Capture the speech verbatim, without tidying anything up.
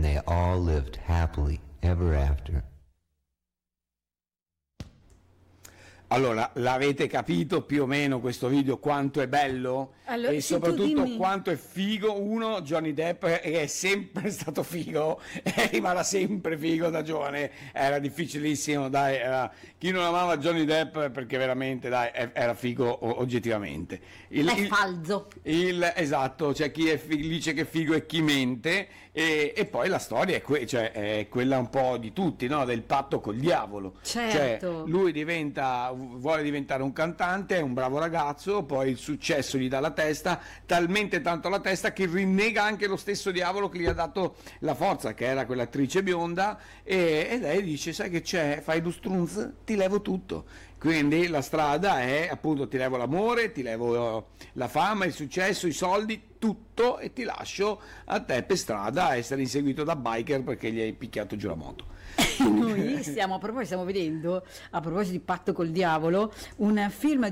they all lived happily ever after. Allora, l'avete capito più o meno questo video quanto è bello? Allora, e sì, soprattutto tu dimmi. quanto è figo. Uno, Johnny Depp è sempre stato figo e rimarrà sempre figo da giovane. Era difficilissimo, dai, era... chi non amava Johnny Depp perché veramente, dai, è- era figo o- oggettivamente. Il- È il- falso. il, esatto, c'è chi è fi- dice che figo e chi mente, e, e poi la storia è, que- cioè, è quella un po' di tutti, no? Del patto col diavolo. Certo. Cioè, lui diventa, vuole diventare un cantante, è un bravo ragazzo, poi il successo gli dà la testa, talmente tanto la testa che rinnega anche lo stesso diavolo che gli ha dato la forza, che era quell'attrice bionda, e, e lei dice: sai che c'è, fai lo strunz, ti levo tutto. Quindi la strada è appunto: ti levo l'amore, ti levo la fama, il successo, i soldi, tutto, e ti lascio a te per strada a essere inseguito da biker perché gli hai picchiato giù la moto. Noi stiamo, a proposito, stiamo vedendo, a proposito di patto col diavolo, un film